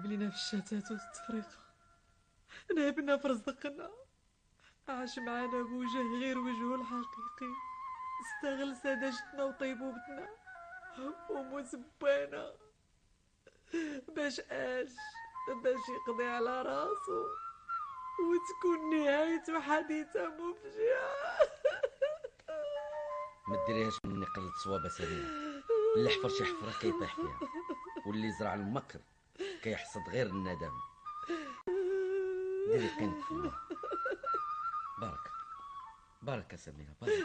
لينا في الشتات والتفريقة، نهبنا في رزقنا، عاش معانا بوجه غير وجهه الحقيقي، استغل سذاجتنا وطيبوبتنا ومسبانا باش يقضي على راسو وتكون نهايته حديثة مفجعة. ما ديريهاش مني قلة صوابة سميرة. اللي حفر شي حفرة كيطيح فيها، واللي زرع المكر كيحصد غير الندم. ديري قيمك في الله. بارك بارك يا سميرة، بارك.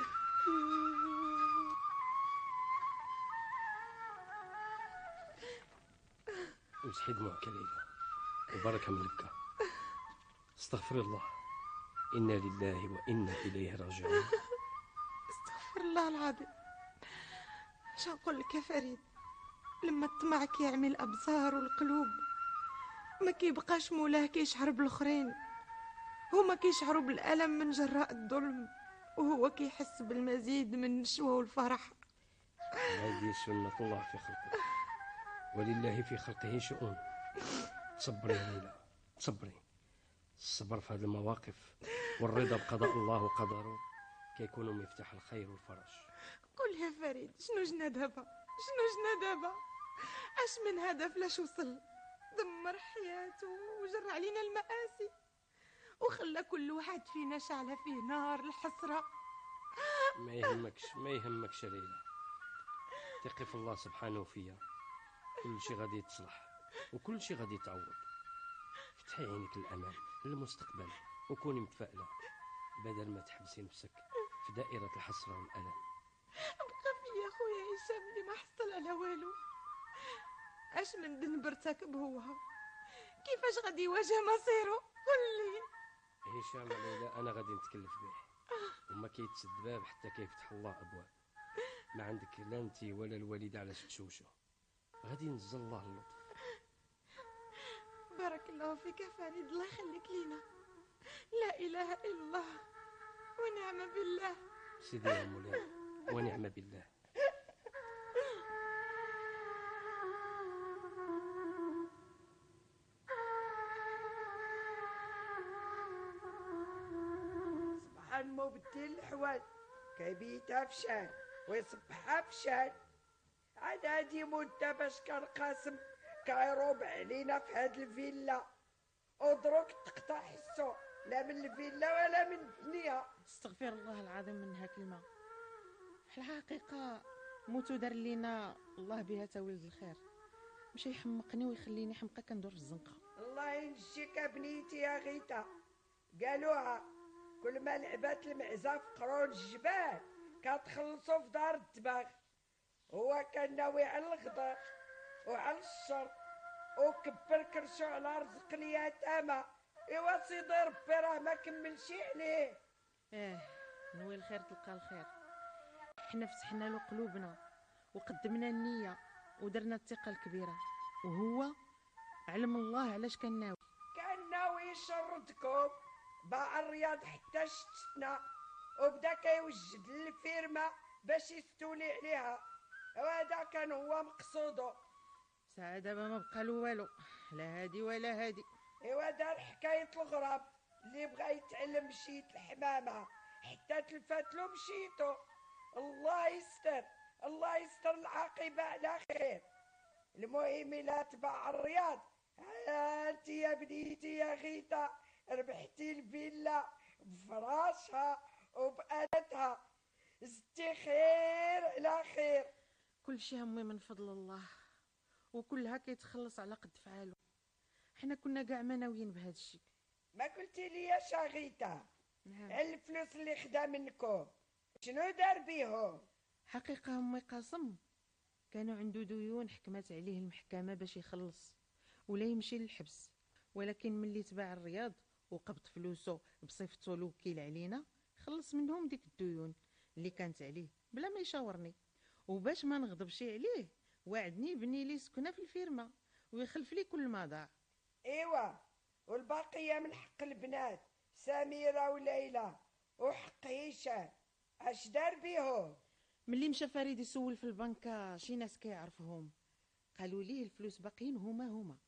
وسحي دموعك يا ليلى، وبركة من البكا. استغفر الله، إنا لله وإنا إليه راجعون. استغفر الله العظيم. اش نقول لك يا فريد، لما الطمع كيعمي الابصار والقلوب ما كيبقاش مولاه كيشعر بالاخرين، هما كيشعروا بالالم من جراء الظلم، وهو كيحس بالمزيد من النشوة والفرح. هذه سنة الله في خلقه، ولله في خلقه شؤون. تصبري يا ليلى، تصبري. الصبر في هذه المواقف والرضا بقضاء الله وقدره كيكونوا مفتاح الخير والفرج. قول يا فريد، شنو جنا دابا؟ اش من هدف لاش وصل؟ دمر حياته وجر علينا المآسي، وخلى كل واحد فينا شعلة فيه نار الحسرة. ما يهمكش يا ليلى، ثقي في الله سبحانه فيا. كل شيء غادي يتصلح وكل شيء غادي يتعوض. فتحي عينك للأمام للمستقبل وكوني متفائلة، بدل ما تحبسي نفسك في دائرة الحسرة والألم. بقى فيا خويا هشام اللي ما حصل على والو. اش من ذنب ارتكب هو؟ كيفاش غادي يواجه مصيره؟ قولي. هشام ليلى أنا غادي نتكلف به، وما كيتسد باب حتى كيفتح الله أبواب. ما عندك لا انت ولا الوالدة علاش تشوشوا، غادي ينزل الله اللطف. بارك الله فيك يا فريد، الله يخليك لينا. لا اله الا الله ونعم بالله. سيدي يا مولاي ونعم بالله. سبحان مبدل الحوال، كيبيتها في شان ويصبحها في شان. عاد هادي مدة باش كان قاسم كيروب علينا في هاد الفيلا، ودروك تقطع حسو لا من الفيلا ولا من الدنيا. استغفر الله العظيم من هاك الماء. في الحقيقة موتو دار لينا الله بها تولد الخير، مش يحمقني ويخليني حمقى كندور في الزنقة. الله ينجيك بنيتي يا غيتا، قالوها كل ما لعبات المعزة في قرون الجبال كتخلصوا في دار الدباغ. هو كان ناوي على الغدر وعلى الشر وكبر كرشو على رزق اليتامى. ايوا سيدي ربي راه ما كملش عليه. نوي الخير تلقى الخير. حنا فتحنا له قلوبنا وقدمنا النية ودرنا الثقة الكبيرة، وهو علم الله علاش كان ناوي يشردكم. باع الرياض حتى شتنا وبدا كيوجد الفيرما باش يستولي عليها، وهذا كان هو مقصوده. ساعة دابا ما بقى له والو، لا هادي ولا هادي. ايوا دار حكاية الغراب اللي بغى يتعلم مشيت الحمامة حتى تلفاتلو مشيتو. الله يستر، الله يستر العاقبة على خير. المهم لا تبع الرياض، انت يا بنيتي يا غيتا ربحتي الفيلا بفراشها وبآلتها، زدتي خير على خير. كل شي همي من فضل الله، وكلها كيتخلص على قد فعالو. حنا كنا كاع ما ناويين بهذا الشيء. ما قلتي لي شاغيتا نعم. الفلوس اللي خدا منكم شنو دار بيهم؟ حقيقة همي قاسم كانوا عنده ديون حكمت عليه المحكمة باش يخلص ولا يمشي للحبس، ولكن ملي تباع الرياض وقبض فلوسه بصفته الوكيل علينا خلص منهم ديك الديون اللي كانت عليه بلا ما يشاورني. وباش ما نغضبش عليه وعدني يبني لي سكنه في الفيرما ويخلف لي كل ما ضاع. ايوا والباقيه من حق البنات سميره وليلى وحق هشام، اش دار بيهم؟ ملي مشى فريد يسول في البنكه شي ناس كيعرفهم قالوا ليه الفلوس باقيين هما